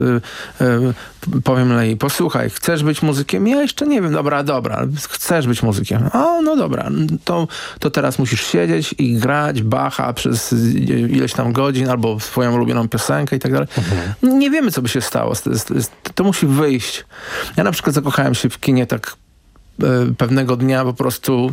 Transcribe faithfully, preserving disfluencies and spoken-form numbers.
y, y, powiem Lei, posłuchaj, chcesz być muzykiem? Ja jeszcze nie wiem, dobra, dobra, chcesz być muzykiem. O, no dobra, to, to teraz musisz siedzieć i grać Bacha przez ileś tam godzin, albo swoją ulubioną piosenkę i tak dalej. Mhm. Nie wiemy, co by się stało. To, to, to musi wyjść. Ja na przykład zakochałem się w kinie tak pewnego dnia po prostu